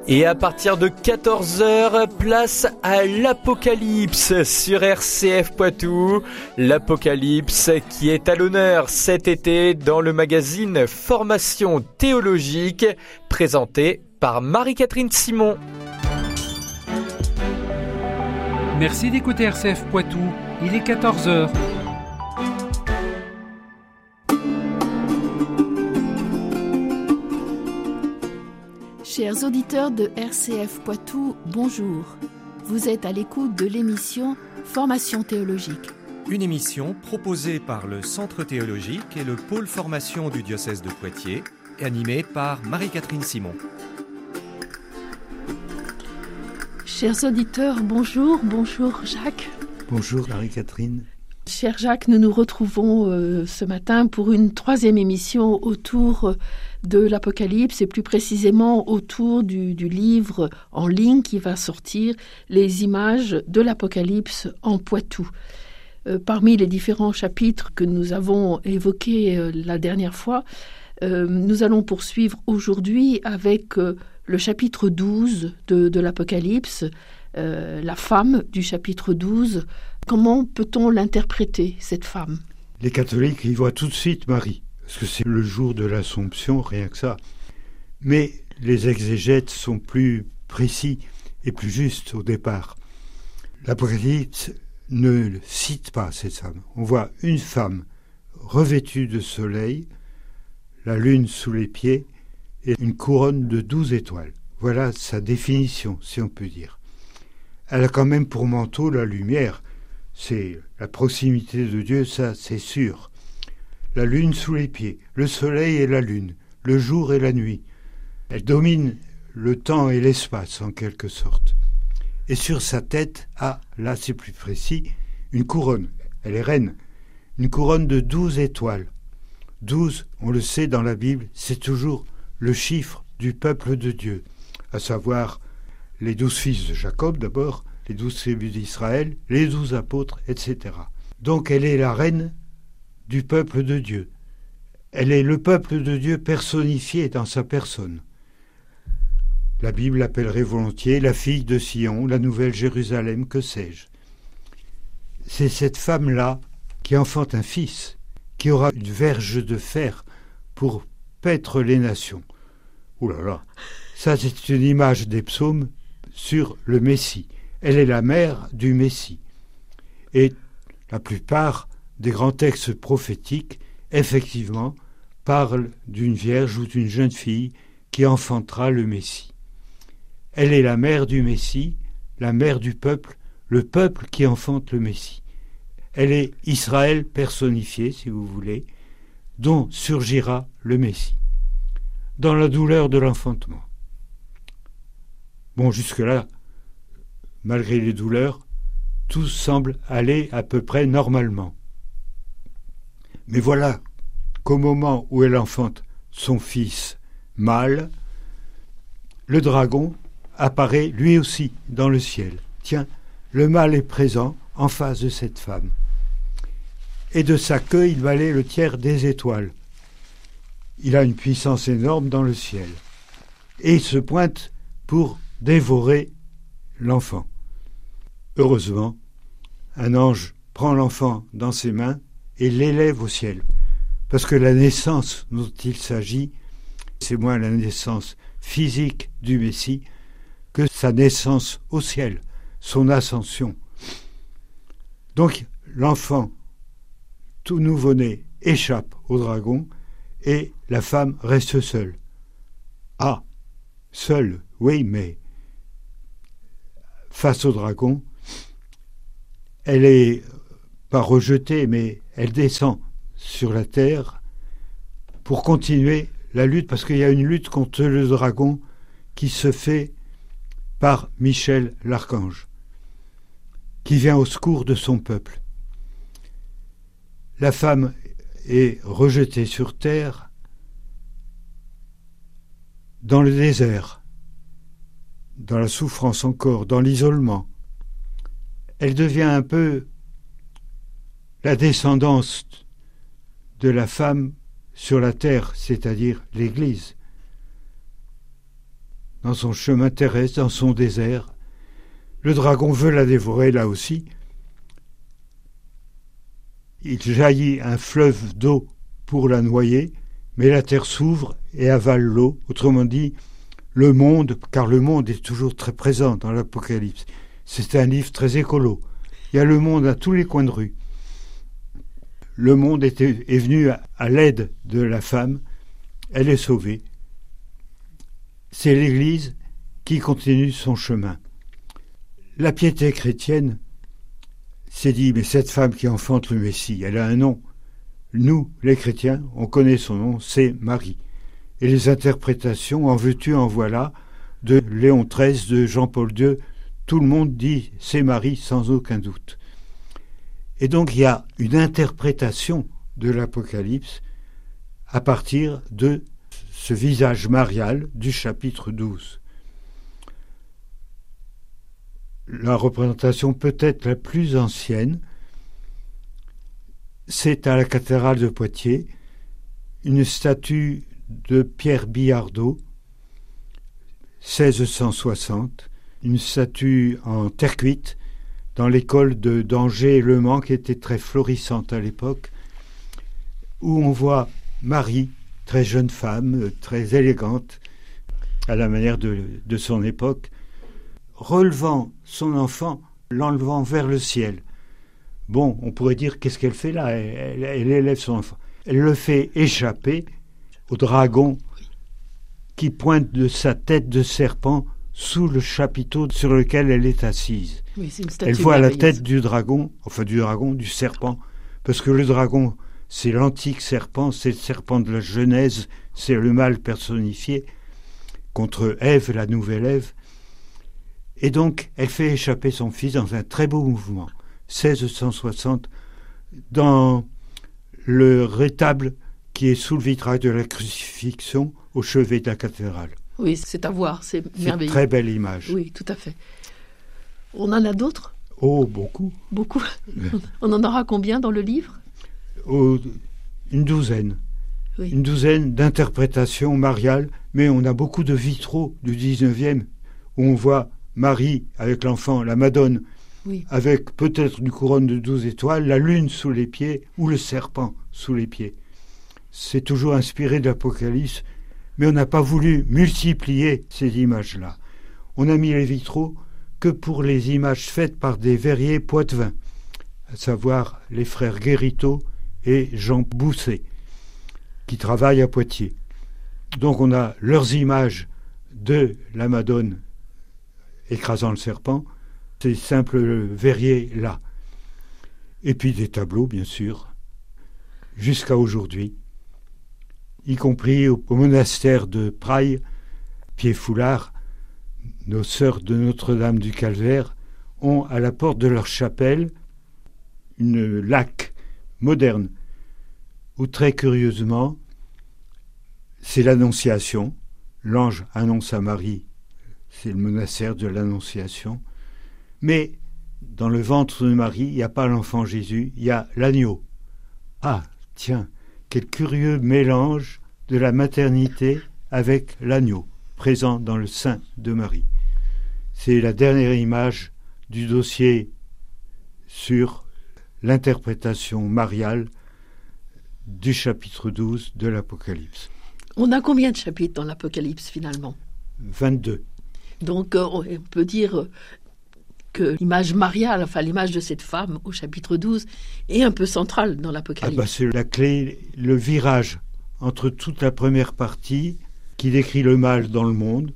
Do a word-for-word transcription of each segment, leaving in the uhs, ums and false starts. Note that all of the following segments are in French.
Et à partir de quatorze heures, place à l'Apocalypse sur R C F Poitou. L'Apocalypse qui est à l'honneur cet été dans le magazine Formation théologique, présenté par Marie-Catherine Simon. Merci d'écouter R C F Poitou, il est quatorze heures. Chers auditeurs de R C F Poitou, bonjour. Vous êtes à l'écoute de l'émission Formation théologique. Une émission proposée par le Centre théologique et le pôle formation du diocèse de Poitiers, animée par Marie-Catherine Simon. Chers auditeurs, bonjour. Bonjour Jacques. Bonjour Marie-Catherine. Cher Jacques, nous nous retrouvons euh, ce matin pour une troisième émission autour de l'Apocalypse et plus précisément autour du, du livre en ligne qui va sortir, Les images de l'Apocalypse en Poitou. Euh, parmi les différents chapitres que nous avons évoqués euh, la dernière fois, euh, nous allons poursuivre aujourd'hui avec euh, le chapitre douze de, de l'Apocalypse, euh, la femme du chapitre douze. Comment peut-on l'interpréter, cette femme ? Les catholiques y voient tout de suite Marie, parce que c'est le jour de l'Assomption, rien que ça. Mais les exégètes sont plus précis et plus justes au départ. L'Apocalypse ne cite pas cette femme. On voit une femme revêtue de soleil, la lune sous les pieds et une couronne de douze étoiles. Voilà sa définition, si on peut dire. Elle a quand même pour manteau la lumière. C'est la proximité de Dieu, ça c'est sûr. La lune sous les pieds, le soleil et la lune, le jour et la nuit. Elle domine le temps et l'espace en quelque sorte. Et sur sa tête, ah là c'est plus précis, une couronne. Elle est reine. Une couronne de douze étoiles. Douze, on le sait dans la Bible, c'est toujours le chiffre du peuple de Dieu, à savoir les douze fils de Jacob d'abord, les douze tribus d'Israël, les douze apôtres, et cetera. Donc elle est la reine du peuple de Dieu. Elle est le peuple de Dieu personnifié dans sa personne. La Bible l'appellerait volontiers la fille de Sion, la nouvelle Jérusalem, que sais-je. C'est cette femme-là qui enfante un fils, qui aura une verge de fer pour paître les nations. Ouh là là, ça c'est une image des psaumes sur le Messie. Elle est la mère du Messie. Et la plupart des grands textes prophétiques, effectivement, parlent d'une vierge ou d'une jeune fille qui enfantera le Messie. Elle est la mère du Messie, la mère du peuple, le peuple qui enfante le Messie. Elle est Israël personnifié, si vous voulez, dont surgira le Messie, dans la douleur de l'enfantement. Bon, jusque-là, malgré les douleurs, tout semble aller à peu près normalement. Mais voilà qu'au moment où elle enfante son fils mâle, le dragon apparaît lui aussi dans le ciel. Tiens, le mâle est présent en face de cette femme. Et de sa queue, il valait le tiers des étoiles. Il a une puissance énorme dans le ciel. Et il se pointe pour dévorer l'enfant. Heureusement, un ange prend l'enfant dans ses mains et l'élève au ciel. Parce que la naissance dont il s'agit, c'est moins la naissance physique du Messie que sa naissance au ciel, son ascension. Donc l'enfant, tout nouveau-né, échappe au dragon et la femme reste seule. Ah, seule, oui, mais face au dragon, elle est pas rejetée, mais elle descend sur la terre pour continuer la lutte, parce qu'il y a une lutte contre le dragon qui se fait par Michel l'archange, qui vient au secours de son peuple. La femme est rejetée sur terre dans le désert, dans la souffrance encore, dans l'isolement. Elle devient un peu la descendance de la femme sur la terre, c'est-à-dire l'Église. dans son chemin terrestre, dans son désert. Le dragon veut la dévorer là aussi. Il jaillit un fleuve d'eau pour la noyer, mais la terre s'ouvre et avale l'eau. Autrement dit, le monde, car le monde est toujours très présent dans l'Apocalypse. C'est un livre très écolo. Il y a le monde à tous les coins de rue. Le monde était, est venu à, à l'aide de la femme. Elle est sauvée. C'est l'Église qui continue son chemin. La piété chrétienne s'est dit, mais cette femme qui enfante le Messie, elle a un nom. Nous, les chrétiens, on connaît son nom, c'est Marie. Et les interprétations, en veux-tu, en voilà, de Léon treize, de Jean-Paul deux, tout le monde dit c'est Marie sans aucun doute. Et donc il y a une interprétation de l'Apocalypse à partir de ce visage marial du chapitre douze. La représentation peut-être la plus ancienne, c'est à la cathédrale de Poitiers, une statue de Pierre Billardot, seize cent soixante, une statue en terre cuite dans l'école de d'Angers-Le Mans qui était très florissante à l'époque, où on voit Marie, très jeune femme, très élégante, à la manière de, de son époque, relevant son enfant, l'enlevant vers le ciel. Bon, on pourrait dire, qu'est-ce qu'elle fait là ? elle, elle, elle élève son enfant. Elle le fait échapper au dragon qui pointe de sa tête de serpent sous le chapiteau sur lequel elle est assise. Oui, c'est une statue elle voit la merveilleuse. tête du dragon, enfin du dragon, du serpent, parce que le dragon, c'est l'antique serpent, c'est le serpent de la Genèse, c'est le mal personnifié contre Ève, la nouvelle Ève. Et donc, elle fait échapper son fils dans un très beau mouvement, seize cent soixante, dans le rétable qui est sous le vitrail de la crucifixion au chevet de la cathédrale. Oui, c'est à voir, c'est C'est merveilleux. une très belle image. Oui, tout à fait. On en a d'autres ? Oh, beaucoup. Beaucoup. On en aura combien dans le livre ? Oh, une douzaine. Oui. Une douzaine d'interprétations mariales, mais on a beaucoup de vitraux du dix-neuvième où on voit Marie avec l'enfant, la Madone, Oui. avec peut-être une couronne de douze étoiles, la lune sous les pieds ou le serpent sous les pieds. C'est toujours inspiré de l'Apocalypse, mais on n'a pas voulu multiplier ces images-là. On a mis les vitraux que pour les images faites par des verriers poitevins, à savoir les frères Guérito et Jean Bousset, qui travaillent à Poitiers. Donc on a leurs images de la Madone écrasant le serpent, ces simples verriers-là. Et puis des tableaux, bien sûr, jusqu'à aujourd'hui, y compris au, au monastère de Praille, Pied-Foulard, nos sœurs de Notre-Dame du Calvaire ont à la porte de leur chapelle une laque moderne, où très curieusement, c'est l'Annonciation, l'ange annonce à Marie, c'est le monastère de l'Annonciation, mais dans le ventre de Marie, il n'y a pas l'enfant Jésus, il y a l'agneau. Ah, tiens, quel curieux mélange de la maternité avec l'agneau, présent dans le sein de Marie. C'est la dernière image du dossier sur l'interprétation mariale du chapitre douze de l'Apocalypse. On a combien de chapitres dans l'Apocalypse finalement ? vingt-deux. Donc euh, on peut dire que l'image mariale, enfin l'image de cette femme au chapitre douze, est un peu centrale dans Ah l'Apocalypse. bah c'est la clé, le virage entre toute la première partie qui décrit le mal dans le monde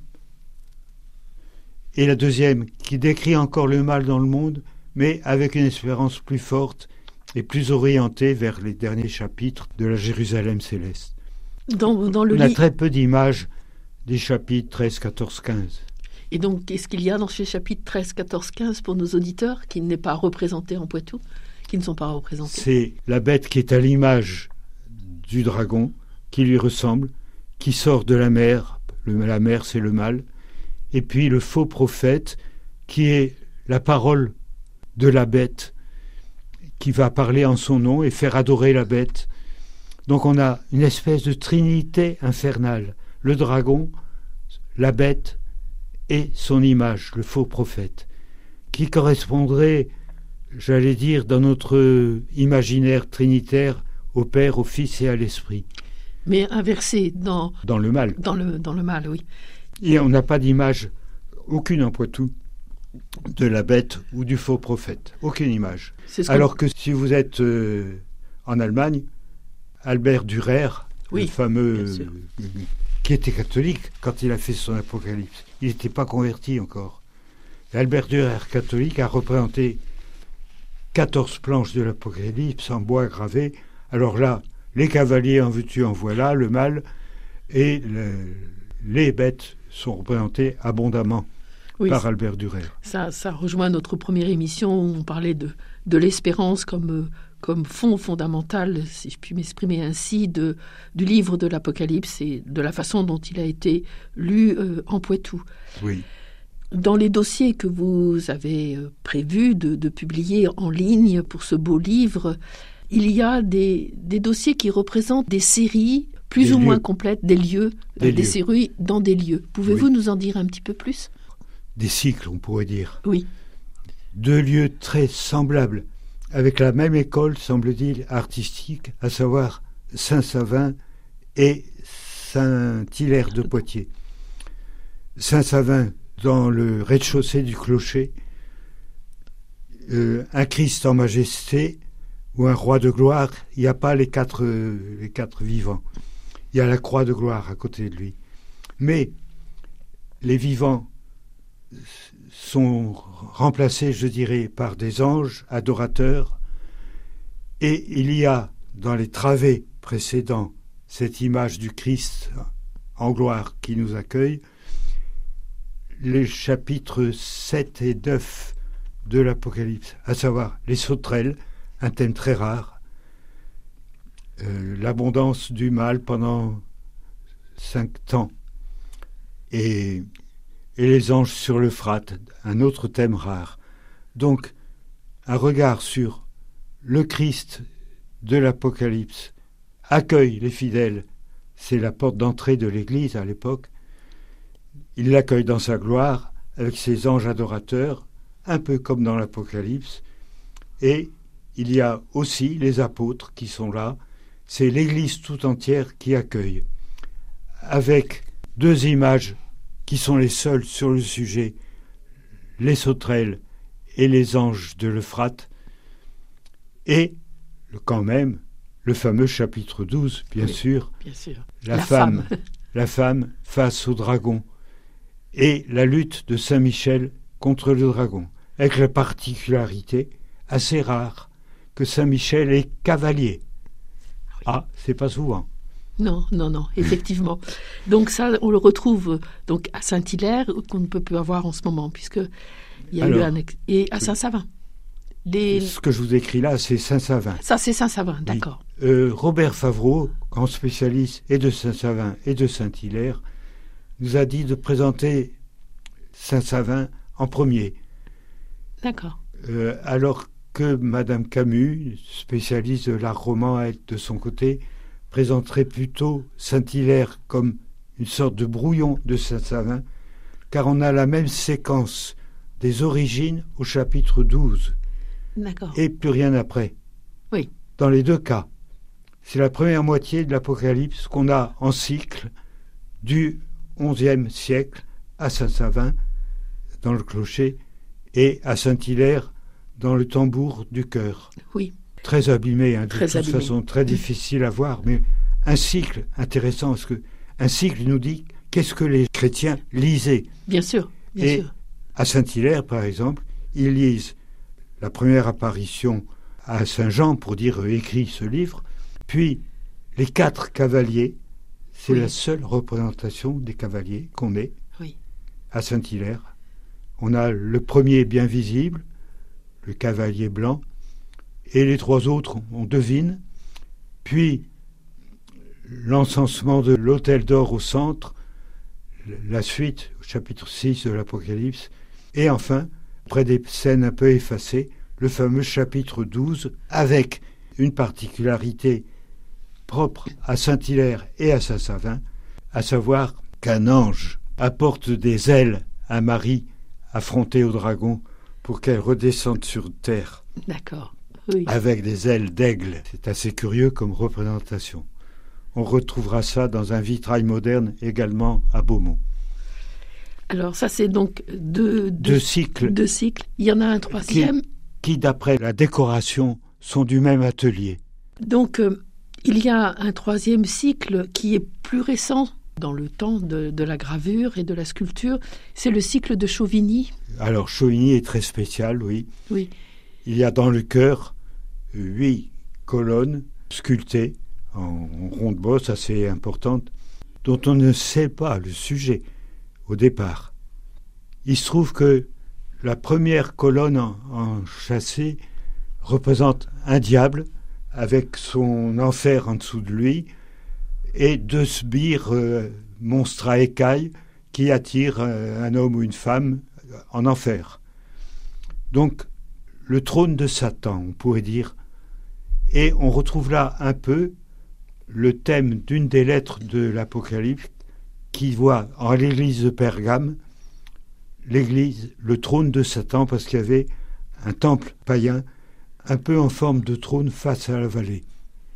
et la deuxième qui décrit encore le mal dans le monde, mais avec une espérance plus forte et plus orientée vers les derniers chapitres de la Jérusalem céleste. Dans, dans le On a lit. très peu d'images des chapitres treize, quatorze, quinze. Et donc, qu'est-ce qu'il y a dans ces chapitres treize, quatorze, quinze pour nos auditeurs qui n'est pas représenté en Poitou, qui ne sont pas représentés ? C'est la bête qui est à l'image du dragon, qui lui ressemble, qui sort de la mer. Le, la mer, c'est le mal. Et puis le faux prophète, qui est la parole de la bête, qui va parler en son nom et faire adorer la bête. Donc on a une espèce de trinité infernale. Le dragon, la bête et son image, le faux prophète, qui correspondrait, j'allais dire, dans notre imaginaire trinitaire, au Père, au Fils et à l'Esprit. Mais inversé dans... Dans le mal. Dans le, dans le mal, oui. Et on n'a pas d'image, aucune en Poitou, de la bête ou du faux prophète. Aucune image. C'est ce Alors qu'on... que si vous êtes euh, en Allemagne, Albert Dürer, oui, le fameux, euh, qui était catholique quand il a fait son Apocalypse, il n'était pas converti encore. Et Albert Dürer, catholique, a représenté quatorze planches de l'Apocalypse en bois gravé. Alors là, les cavaliers en veux-tu en voilà, le mal, et le, les bêtes sont représentées abondamment. Oui, par Albert Dürer. Ça, ça rejoint notre première émission où on parlait de, de l'espérance comme, comme fond fondamental, si je puis m'exprimer ainsi, de, du livre de l'Apocalypse et de la façon dont il a été lu euh, en Poitou. Oui. Dans les dossiers que vous avez prévus de, de publier en ligne pour ce beau livre, il y a des, des dossiers qui représentent des séries plus des ou lieux. moins complètes, des lieux, des, des lieux. séries dans des lieux. Pouvez-vous oui. nous en dire un petit peu plus ? Des cycles, on pourrait dire. Oui. Deux lieux très semblables, avec la même école, semble-t-il, artistique, à savoir Saint-Savin et Saint-Hilaire de Poitiers. Saint-Savin, dans le rez-de-chaussée du clocher, euh, un Christ en majesté ou un roi de gloire, il n'y a pas les quatre, euh, les quatre vivants. Il y a la croix de gloire à côté de lui. Mais les vivants sont remplacés, je dirais, par des anges adorateurs, et il y a dans les travées précédents cette image du Christ en gloire qui nous accueille. Les chapitres sept et neuf de l'Apocalypse, à savoir les sauterelles, un thème très rare, euh, l'abondance du mal pendant cinq temps, et et les anges sur l'Euphrate, un autre thème rare. Donc, un regard sur le Christ de l'Apocalypse accueille les fidèles. C'est la porte d'entrée de l'Église à l'époque. Il l'accueille dans sa gloire avec ses anges adorateurs, un peu comme dans l'Apocalypse. Et il y a aussi les apôtres qui sont là. C'est l'Église tout entière qui accueille. Avec deux images qui sont les seuls sur le sujet, les sauterelles et les anges de l'Euphrate, et quand même le fameux chapitre douze, bien, oui, sûr, bien sûr, la, la femme, femme. la femme face au dragon, et la lutte de Saint Michel contre le dragon, avec la particularité assez rare que Saint Michel est cavalier. Oui. Ah, c'est pas souvent. Non, non, non, effectivement. Donc ça, on le retrouve donc à Saint-Hilaire, qu'on ne peut plus avoir en ce moment, puisque il y a Alors, eu un ex... et à Saint-Savin. Les... Ce que je vous écris là, c'est Saint-Savin. Ça, c'est Saint-Savin, oui. D'accord. Euh, Robert Favreau, grand spécialiste et de Saint-Savin et de Saint-Hilaire, nous a dit de présenter Saint-Savin en premier. D'accord. Euh, alors que Madame Camus, spécialiste de l'art roman, elle, de son côté, présenterait plutôt Saint-Hilaire comme une sorte de brouillon de Saint-Savin, car on a la même séquence des origines au chapitre douze. D'accord. Et plus rien après. Oui. Dans les deux cas, c'est la première moitié de l'Apocalypse qu'on a en cycle du onzième siècle à Saint-Savin, dans le clocher, et à Saint-Hilaire, dans le tambour du chœur. Oui. Très abîmé, hein, de très toute abîmé. façon, très difficile à voir, mais un cycle intéressant, parce que un cycle nous dit qu'est-ce que les chrétiens lisaient. Bien sûr, bien Et sûr. À Saint-Hilaire, par exemple, ils lisent la première apparition à Saint-Jean pour dire euh, écrit ce livre, puis les quatre cavaliers, c'est oui. la seule représentation des cavaliers qu'on ait oui. à Saint-Hilaire. On a le premier bien visible, le cavalier blanc, et les trois autres, on devine, puis l'encensement de l'autel d'or au centre, la suite au chapitre six de l'Apocalypse, et enfin, après des scènes un peu effacées, le fameux chapitre douze, avec une particularité propre à Saint-Hilaire et à Saint-Savin, à savoir qu'un ange apporte des ailes un mari affronté au dragon pour qu'elle redescende sur terre. D'accord, oui. Avec des ailes d'aigle. C'est assez curieux comme représentation. On retrouvera ça dans un vitrail moderne également à Beaumont. Alors ça, c'est donc deux, deux, deux cycles. Deux cycles. Il y en a un troisième. Qui, qui d'après la décoration, sont du même atelier. Donc, euh, il y a un troisième cycle qui est plus récent dans le temps de, de la gravure et de la sculpture. C'est le cycle de Chauvigny. Alors, Chauvigny est très spécial, oui. Oui. Il y a dans le chœur huit colonnes sculptées en, en ronde-bosse assez importantes, dont on ne sait pas le sujet au départ. Il se trouve que la première colonne en, en châssis représente un diable avec son enfer en dessous de lui et deux sbires euh, monstres à écailles qui attirent euh, un homme ou une femme en enfer. Donc, le trône de Satan, on pourrait dire, et on retrouve là un peu le thème d'une des lettres de l'Apocalypse qui voit en l'église de Pergame l'église, le trône de Satan, parce qu'il y avait un temple païen un peu en forme de trône face à la vallée.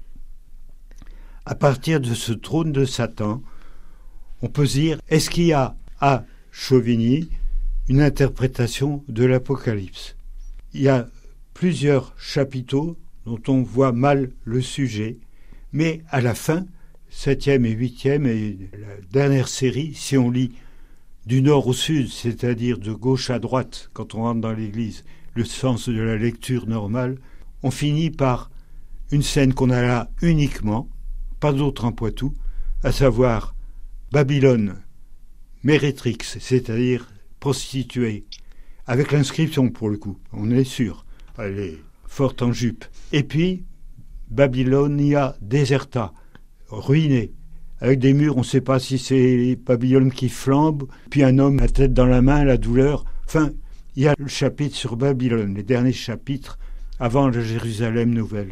À partir de ce trône de Satan, on peut se dire, est-ce qu'il y a à Chauvigny une interprétation de l'Apocalypse? Il y a plusieurs chapiteaux dont on voit mal le sujet, mais à la fin, septième et huitième, et la dernière série, si on lit du nord au sud, c'est-à-dire de gauche à droite, quand on rentre dans l'église, le sens de la lecture normale, on finit par une scène qu'on a là uniquement, pas d'autre en Poitou, à savoir Babylone, Mérétrix, c'est-à-dire prostituée, avec l'inscription pour le coup, on est sûr, elle est forte en jupe. Et puis, Babylonia deserta, ruinée, avec des murs, on ne sait pas si c'est Babylone qui flambe, puis un homme, la tête dans la main, la douleur. Enfin, il y a le chapitre sur Babylone, les derniers chapitres avant la Jérusalem nouvelle.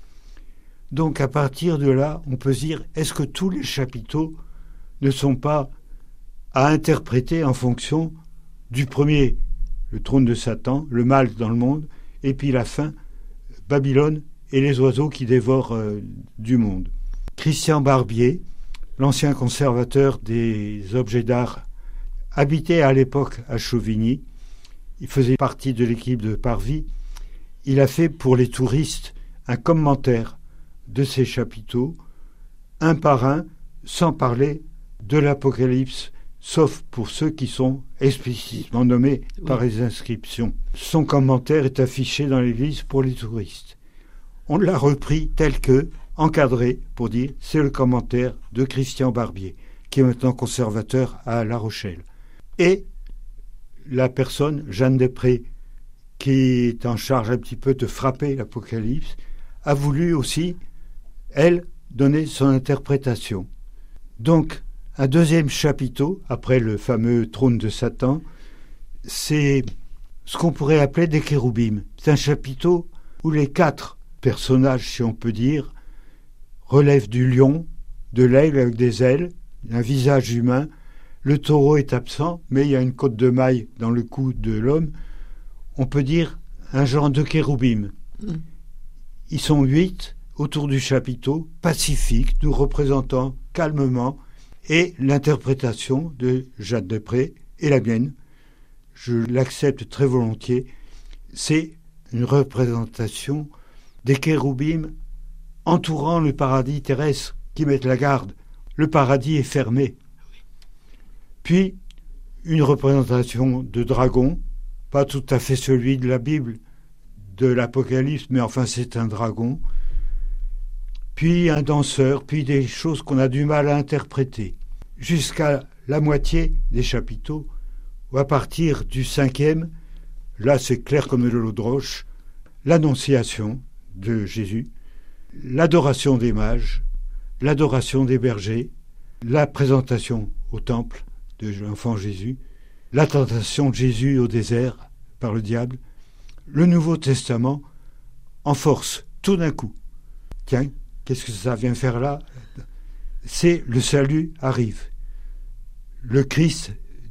Donc, à partir de là, on peut se dire, est-ce que tous les chapiteaux ne sont pas à interpréter en fonction du premier, le trône de Satan, le mal dans le monde, et puis la fin, Babylone et les oiseaux qui dévorent euh, du monde. Christian Barbier, l'ancien conservateur des objets d'art, habitait à l'époque à Chauvigny. Il faisait partie de l'équipe de Parvis. Il a fait pour les touristes un commentaire de ces chapiteaux, un par un, sans parler de l'Apocalypse, sauf pour ceux qui sont explicitement nommés oui. par les inscriptions. Son commentaire est affiché dans l'église pour les touristes. On l'a repris tel que, encadré, pour dire c'est le commentaire de Christian Barbier, qui est maintenant conservateur à La Rochelle. Et la personne, Jeanne Després, qui est en charge un petit peu de frapper l'Apocalypse, a voulu aussi, elle, donner son interprétation. Donc, un deuxième chapiteau, après le fameux trône de Satan, c'est ce qu'on pourrait appeler des chérubim. C'est un chapiteau où les quatre personnages, si on peut dire, relèvent du lion, de l'aigle avec des ailes, un visage humain. Le taureau est absent, mais il y a une côte de maille dans le cou de l'homme. On peut dire un genre de chérubim. Mm. Ils sont huit autour du chapiteau, pacifiques, nous représentant calmement, et l'interprétation de Jeanne Després et la mienne, je l'accepte très volontiers, c'est une représentation des chérubim entourant le paradis terrestre qui mettent la garde. Le paradis est fermé. Puis, une représentation de dragon, pas tout à fait celui de la Bible, de l'Apocalypse, mais enfin c'est un dragon. Puis un danseur, puis des choses qu'on a du mal à interpréter. Jusqu'à la moitié des chapiteaux, ou à partir du cinquième, là c'est clair comme de l'eau de roche, l'annonciation de Jésus, l'adoration des mages, l'adoration des bergers, la présentation au temple de l'enfant Jésus, la tentation de Jésus au désert par le diable, le Nouveau Testament en force, tout d'un coup. Tiens, qu'est-ce que ça vient faire là? C'est le salut arrive. Le Christ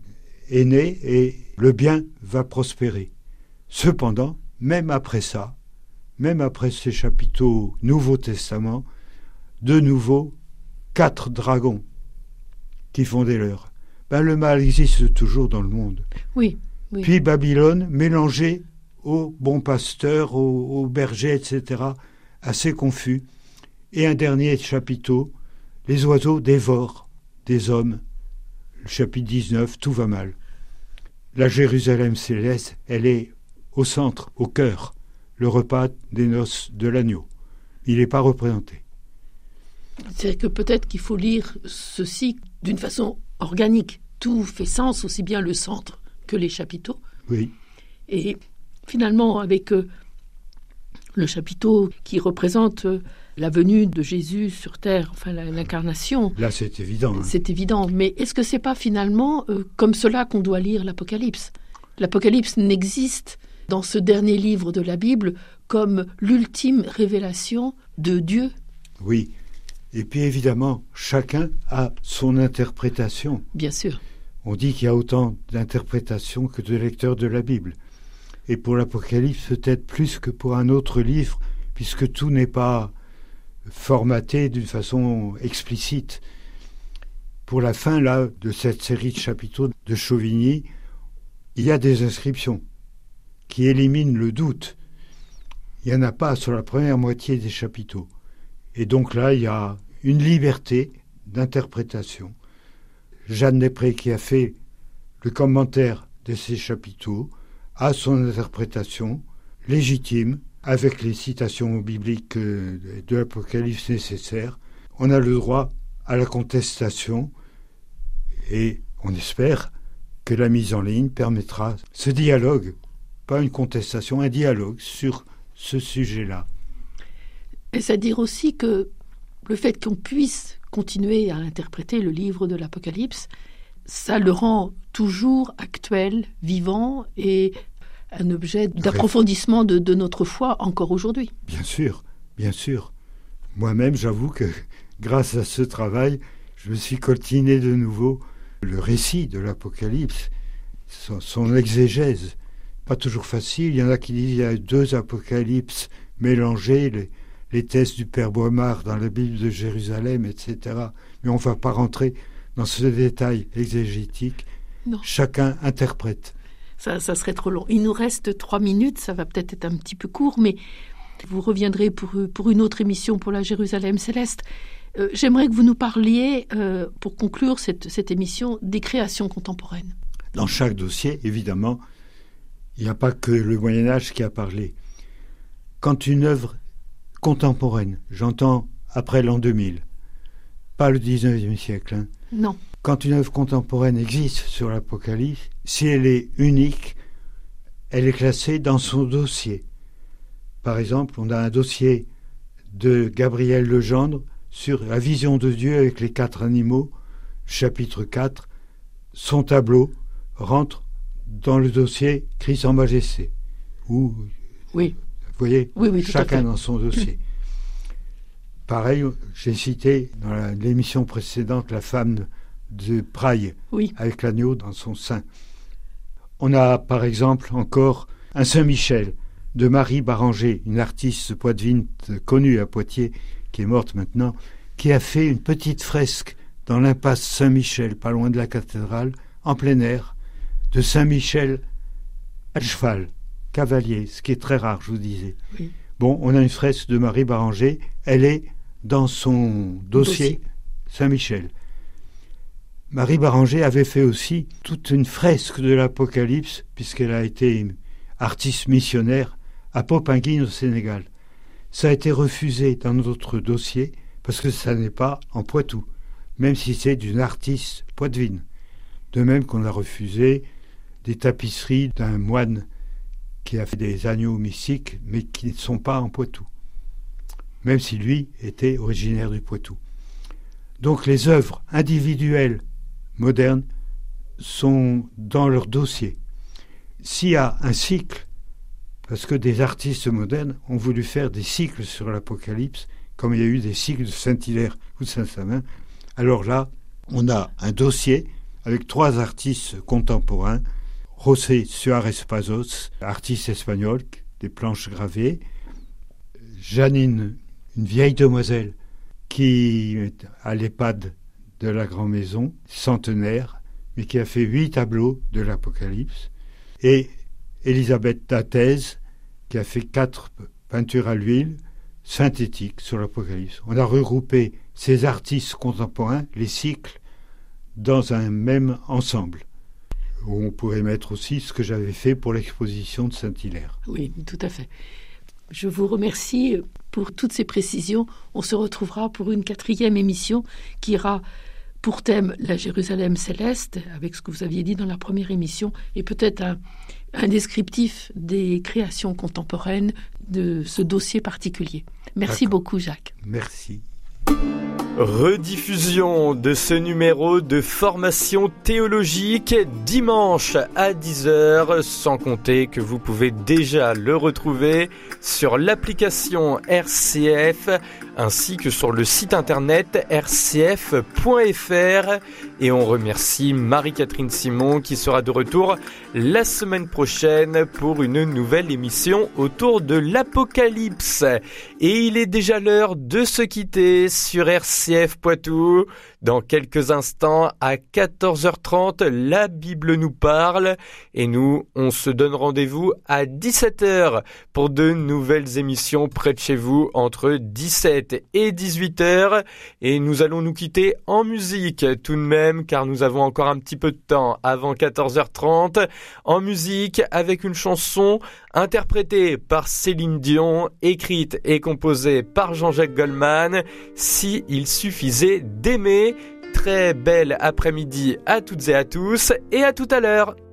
est né et le bien va prospérer. Cependant, même après ça, même après ces chapiteaux Nouveau Testament, de nouveau, quatre dragons qui font des leurs. Ben, le mal existe toujours dans le monde. Oui, oui. Puis Babylone, mélangée aux bons pasteurs, aux, aux bergers, et cetera, assez confus. Et un dernier chapiteau, les oiseaux dévorent des hommes. Le chapitre dix-neuf, tout va mal. La Jérusalem céleste, elle est au centre, au cœur, le repas des noces de l'agneau. Il n'est pas représenté. C'est que peut-être qu'il faut lire ceci d'une façon organique. Tout fait sens, aussi bien le centre que les chapiteaux. Oui. Et finalement, avec euh, le chapiteau qui représente euh, la venue de Jésus sur terre, enfin la, l'incarnation. Là, c'est évident. Hein. C'est évident. Mais est-ce que c'est pas finalement euh, comme cela qu'on doit lire l'Apocalypse ? L'Apocalypse n'existe dans ce dernier livre de la Bible comme l'ultime révélation de Dieu. Oui. Et puis évidemment, chacun a son interprétation. Bien sûr. On dit qu'il y a autant d'interprétations que de lecteurs de la Bible. Et pour l'Apocalypse, peut-être plus que pour un autre livre, puisque tout n'est pas formaté d'une façon explicite. Pour la fin là de cette série de chapiteaux de Chauvigny, il y a des inscriptions qui éliminent le doute. Il n'y en a pas sur la première moitié des chapiteaux. Et donc là, il y a une liberté d'interprétation. Jeanne Després, qui a fait le commentaire de ces chapiteaux, a son interprétation légitime, avec les citations bibliques de l'Apocalypse nécessaires. On a le droit à la contestation et on espère que la mise en ligne permettra ce dialogue, pas une contestation, un dialogue sur ce sujet-là. Est-ce à dire aussi que le fait qu'on puisse continuer à interpréter le livre de l'Apocalypse, ça le rend toujours actuel, vivant et un objet d'approfondissement de, de notre foi encore aujourd'hui. Bien sûr, bien sûr. Moi-même, j'avoue que grâce à ce travail, je me suis coltiné de nouveau le récit de l'Apocalypse, son, son exégèse. Pas toujours facile. Il y en a qui disent qu'il y a deux apocalypses mélangés, les, les thèses du Père Boimard dans la Bible de Jérusalem, et cetera. Mais on ne va pas rentrer dans ce détail exégétique. Non. Chacun interprète. Ça, ça serait trop long. Il nous reste trois minutes, ça va peut-être être un petit peu court, mais vous reviendrez pour, pour une autre émission pour la Jérusalem céleste. Euh, j'aimerais que vous nous parliez, euh, pour conclure cette, cette émission, des créations contemporaines. Dans chaque dossier, évidemment, il n'y a pas que le Moyen-Âge qui a parlé. Quand une œuvre contemporaine, j'entends après l'an deux mille, pas le dix-neuvième siècle, hein, non. Quand une œuvre contemporaine existe sur l'Apocalypse, si elle est unique, elle est classée dans son dossier. Par exemple, on a un dossier de Gabriel Legendre sur la vision de Dieu avec les quatre animaux, chapitre quatre. Son tableau rentre dans le dossier Christ en majesté. Où, oui. Vous voyez, oui, oui, chacun dans son dossier. Pareil, j'ai cité dans la, l'émission précédente la femme de Praille, oui. avec l'agneau dans son sein. On a par exemple encore un Saint-Michel de Marie Baranger, une artiste poitevine connue à Poitiers, qui est morte maintenant, qui a fait une petite fresque dans l'impasse Saint-Michel, pas loin de la cathédrale, en plein air, de Saint-Michel à cheval, cavalier, ce qui est très rare, je vous disais. Oui. Bon, on a une fresque de Marie Baranger, elle est dans son dossier, dossier. Saint-Michel. Marie Baranger avait fait aussi toute une fresque de l'Apocalypse, puisqu'elle a été artiste missionnaire à Popenguine au Sénégal. Ça a été refusé dans notre dossier, parce que ça n'est pas en Poitou, même si c'est d'une artiste poitevine. De même qu'on a refusé des tapisseries d'un moine qui a fait des agneaux mystiques, mais qui ne sont pas en Poitou, même si lui était originaire du Poitou. Donc les œuvres individuelles modernes sont dans leur dossier. S'il y a un cycle, parce que des artistes modernes ont voulu faire des cycles sur l'Apocalypse, comme il y a eu des cycles de Saint-Hilaire ou de Saint-Savin, alors là, on a un dossier avec trois artistes contemporains. José Suárez Pazos, artiste espagnol, des planches gravées. Janine, une vieille demoiselle qui est à l'EHPAD de la Grand Maison, centenaire, mais qui a fait huit tableaux de l'Apocalypse. Et Elisabeth Datez, qui a fait quatre peintures à l'huile synthétiques sur l'Apocalypse. On a regroupé ces artistes contemporains, les cycles, dans un même ensemble. On pourrait mettre aussi ce que j'avais fait pour l'exposition de Saint-Hilaire. Oui, tout à fait. Je vous remercie pour toutes ces précisions. On se retrouvera pour une quatrième émission qui ira pour thème la Jérusalem céleste, avec ce que vous aviez dit dans la première émission, et peut-être un, un descriptif des créations contemporaines de ce dossier particulier. Merci D'accord. beaucoup, Jacques. Merci. Rediffusion de ce numéro de formation théologique dimanche à dix heures, sans compter que vous pouvez déjà le retrouver sur l'application R C F ainsi que sur le site internet r c f point f r. Et on remercie Marie-Catherine Simon qui sera de retour la semaine prochaine pour une nouvelle émission autour de l'Apocalypse. Et il est déjà l'heure de se quitter sur R C F Poitou. Dans quelques instants, à quatorze heures trente, la Bible nous parle. Et nous, on se donne rendez-vous à dix-sept heures pour de nouvelles émissions près de chez vous entre dix-sept et dix-huit heures. Et nous allons nous quitter en musique tout de même, car nous avons encore un petit peu de temps avant quatorze heures trente. En musique, avec une chanson interprétée par Céline Dion, écrite et composée par Jean-Jacques Goldman, Si il suffisait d'aimer. Très belle après-midi à toutes et à tous, et à tout à l'heure.